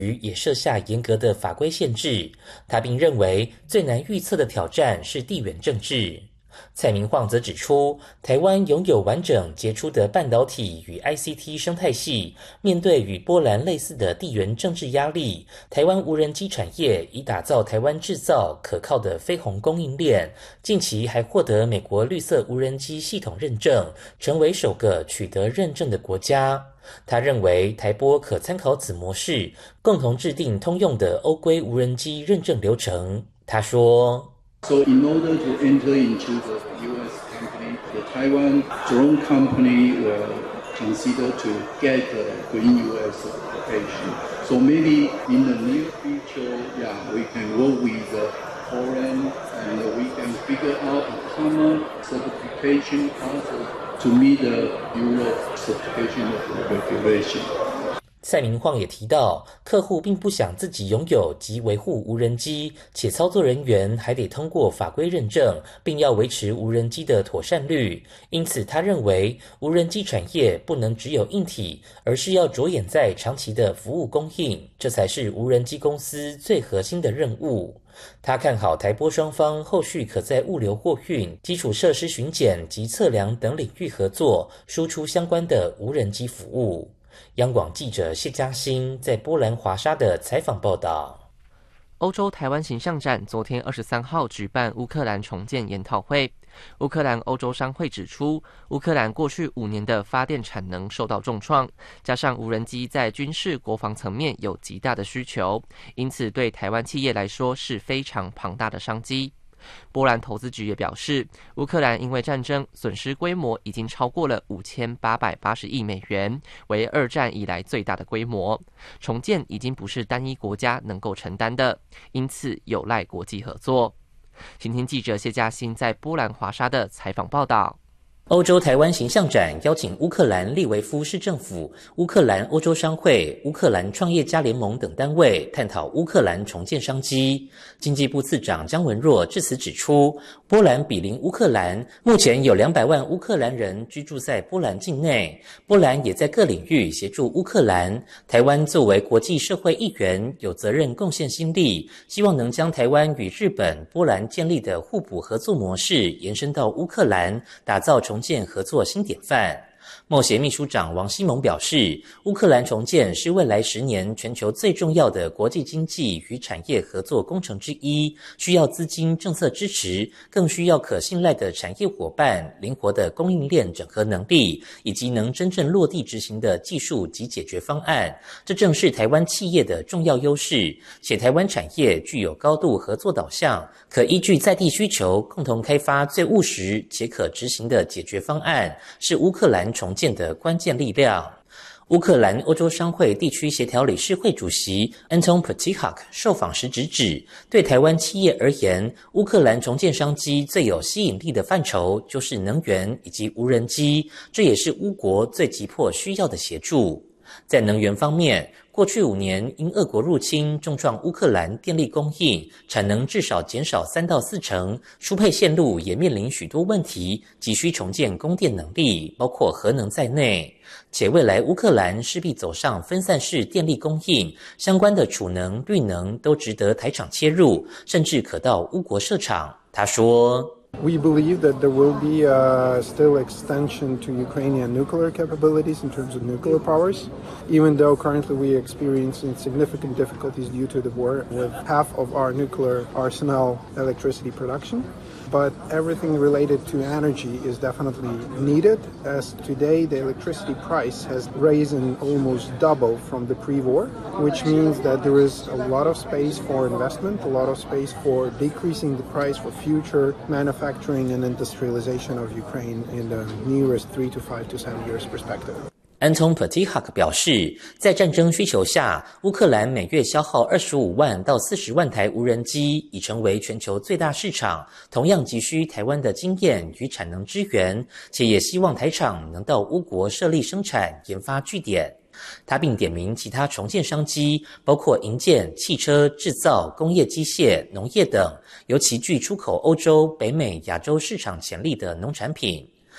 也设下严格的法规限制。他并认为最难预测的挑战是地缘政治。蔡明晃则指出，台湾拥有完整杰出的半导体与 ICT 生态系，面对与波兰类似的地缘政治压力，台湾无人机产业已打造台湾制造可靠的飞鸿供应链，近期还获得美国绿色无人机系统认证，成为首个取得认证的国家。他认为台波可参考此模式，共同制定通用的欧规无人机认证流程。他说 So in order to enter into the U.S. company, the Taiwan drone company will consider to get the Green U.S. certification. So maybe in the near future, we can work with the foreign and we can figure out a common certification process to meet the Europe certification of the regulation. 蔡明晃也提到，客户并不想自己拥有及维护无人机，且操作人员还得通过法规认证，并要维持无人机的妥善率。因此，他认为无人机产业不能只有硬体，而是要着眼在长期的服务供应，这才是无人机公司最核心的任务。他看好台波双方后续可在物流货运、基础设施巡检及测量等领域合作，输出相关的无人机服务。央广记者谢嘉欣在波兰华沙的采访报道。 欧洲台湾形象展昨天23号举办乌克兰重建研讨会。乌克兰欧洲商会指出，乌克兰过去5年的发电产能受到重创，加上无人机在军事国防层面有极大的需求，因此对台湾企业来说是非常庞大的商机。波兰投资局也表示，乌克兰因为战争损失规模已经超过了5880亿美元，为2战以来最大的规模。重建已经不是单一国家能够承担的，因此有赖国际合作。请听记者谢嘉欣在波兰华沙的采访报道。 欧洲台湾形象展邀请乌克兰利维夫市政府、乌克兰欧洲商会、乌克兰创业家联盟等单位探讨乌克兰重建商机。经济部次长姜文若致辞指出，波兰毗邻乌克兰，目前有200万乌克兰人居住在波兰境内，波兰也在各领域协助乌克兰。台湾作为国际社会一员，有责任贡献心力，希望能将台湾与日本、波兰建立的互补合作模式延伸到乌克兰，打造重建合作新典范。贸协秘书长王希蒙表示，乌克兰重建是未来10年全球最重要的国际经济与产业合作工程之一，需要资金政策支持，更需要可信赖的产业伙伴、灵活的供应链整合能力，以及能真正落地执行的技术及解决方案。这正是台湾企业的重要优势，且台湾产业具有高度合作导向，可依据在地需求，共同开发最务实且可执行的解决方案，是乌克兰重建的关键力量。乌克兰欧洲商会地区协调理事会主席 Anton Petihak 受访时直指，对台湾企业而言，乌克兰重建商机最有吸引力的范畴就是能源以及无人机，这也是乌国最急迫需要的协助。在能源方面，过去5年因俄国入侵重创乌克兰电力供应，产能至少减少3到4成，输配线路也面临许多问题，急需重建供电能力，包括核能在内。且未来乌克兰势必走上分散式电力供应，相关的储能、绿能都值得台厂切入，甚至可到乌国设厂。他说 We believe that there will be still extension to Ukrainian nuclear capabilities in terms of nuclear powers, even though currently we are experiencing significant difficulties due to the war with half of our nuclear arsenal electricity production. But everything related to energy is definitely needed, as today the electricity price has risen almost double from the pre-war, which means that there is a lot of space for investment, a lot of space for decreasing the price for future manufacturing and industrialization of Ukraine in the nearest 3 to 5 to 7 years perspective. Anton Petihak 表示，在战争需求下，乌克兰每月消耗25万到40万台无人机，已成为全球最大市场，同样急需台湾的经验与产能支援，且也希望台厂能到乌国设立生产研发据点。他并点名其他重建商机，包括营建、汽车制造、工业机械、农业等，尤其具出口欧洲、北美、亚洲市场潜力的农产品。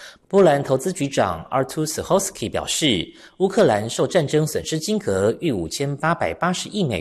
波兰投资局长 Artur Suchocki 表示，乌克兰受战争损失金额逾5880亿美